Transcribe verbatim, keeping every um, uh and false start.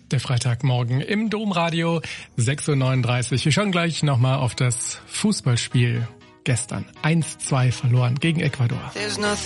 Der Freitagmorgen im Domradio, sechs Uhr neununddreißig. Wir schauen gleich nochmal auf das Fußballspiel gestern. eins zwei verloren gegen Ecuador.